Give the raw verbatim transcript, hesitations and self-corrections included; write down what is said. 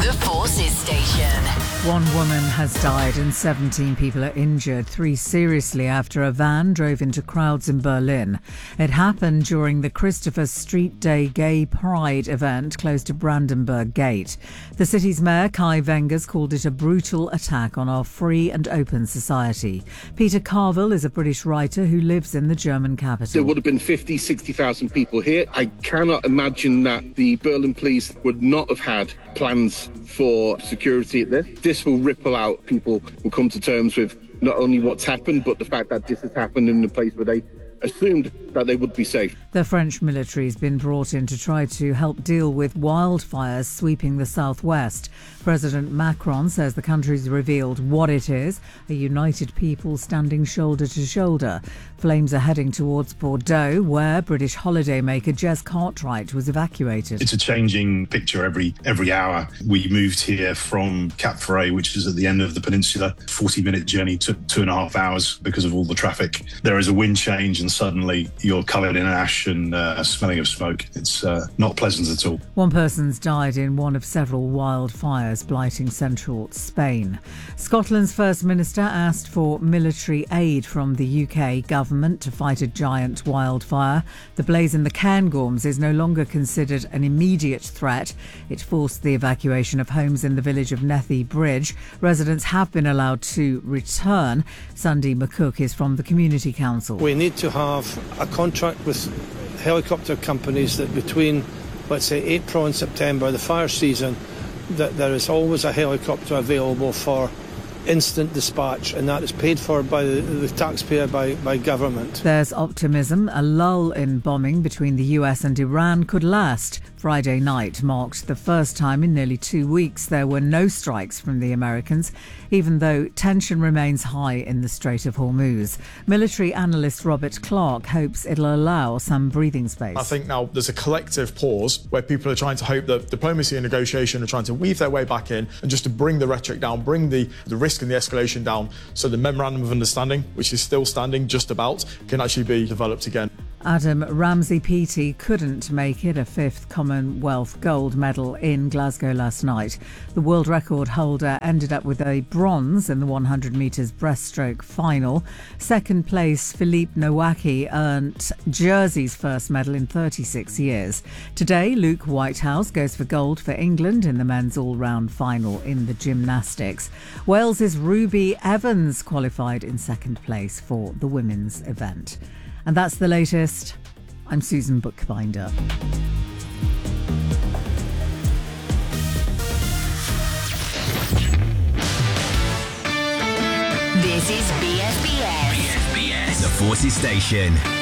The Forces Station. One woman has died and seventeen people are injured, three seriously after a van drove into crowds in Berlin. It happened during the Christopher Street Day Gay Pride event close to Brandenburg Gate. The city's mayor, Kai Wengers, called it a brutal attack on our free and open society. Peter Carville is a British writer who lives in the German capital. There would have been fifty, sixty thousand people here. I cannot imagine that the Berlin police would not have had plans for security at this. This will ripple out. People will come to terms with not only what's happened, but the fact that this has happened in a place where they assumed that they would be safe. The French military has been brought in to try to help deal with wildfires sweeping the southwest. President Macron says the country's revealed what it is, a united people standing shoulder to shoulder. Flames are heading towards Bordeaux, where British holidaymaker Jez Cartwright was evacuated. It's a changing picture every every hour. We moved here from Cap Ferret, which is at the end of the peninsula. forty-minute journey took two and a half hours because of all the traffic. There is a wind change and suddenly you're covered in ash and uh, smelling of smoke. It's uh, not pleasant at all. One person's died in one of several wildfires blighting central Spain. Scotland's First Minister asked for military aid from the U K government to fight a giant wildfire. The blaze in the Cairngorms is no longer considered an immediate threat. It forced the evacuation of homes in the village of Nethy Bridge. Residents have been allowed to return. Sunday McCook is from the Community Council. We need to have a contract with helicopter companies that between, let's say, April and September, the fire season, that there is always a helicopter available for instant dispatch, and that is paid for by the, the taxpayer, by, by government. There's optimism. A lull in bombing between the U S and Iran could last. Friday night marked the first time in nearly two weeks there were no strikes from the Americans, even though tension remains high in the Strait of Hormuz. Military analyst Robert Clark hopes it'll allow some breathing space. I think now there's a collective pause where people are trying to hope that diplomacy and negotiation are trying to weave their way back in and just to bring the rhetoric down, bring the, the risk and the escalation down, so the memorandum of understanding, which is still standing just about, can actually be developed again. Adam Ramsey-Peaty couldn't make it, a fifth Commonwealth gold medal in Glasgow last night. The world record holder ended up with a bronze in the one hundred metres breaststroke final. Second place, Philippe Nowacki earned Jersey's first medal in thirty-six years. Today, Luke Whitehouse goes for gold for England in the men's all-round final in the gymnastics. Wales's Ruby Evans qualified in second place for the women's event. And that's the latest. I'm Susan Bookbinder. This is B S B S. B S B S. The Forces Station.